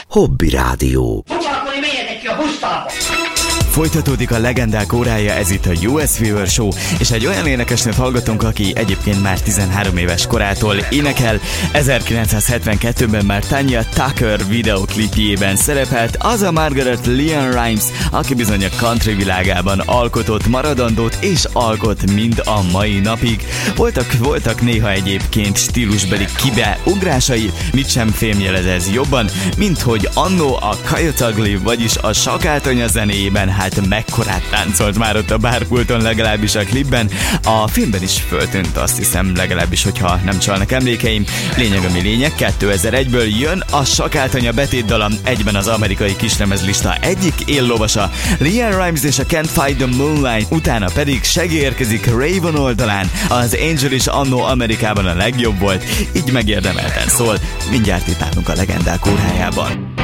Hobby Rádió. Folytatódik a legendák órája, ez itt a US Fever Show, és egy olyan énekesnőt hallgatunk, aki egyébként már 13 éves korától énekel. 1972-ben már Tanya Tucker videoklipjében szerepelt, az a Margaret LeAnn Rimes, aki bizony a country világában alkotott maradandót és alkot mind a mai napig. Voltak néha egyébként stílusbeli kibeugrásai, mit sem fémjelez ez jobban, mint hogy annó a Coyote Ugly, vagyis a Sakáltanya zenéjében mekkorát táncolt már ott a bárpulton, legalábbis a klipben. A filmben is föltűnt, azt hiszem, legalábbis, hogyha nem csalnak emlékeim. Lényeg ami lényeg, 2001-ből jön a Sakáltanya betétdala, egyben az amerikai kislemezlista egyik éllovasa, LeAnn Rimes és a Can't Fight the Moonlight, utána pedig segélyérkezik Raven oldalán, az Angel is annó Amerikában a legjobb volt, így megérdemelten szól, mindjárt itt állunk a legendák órájában.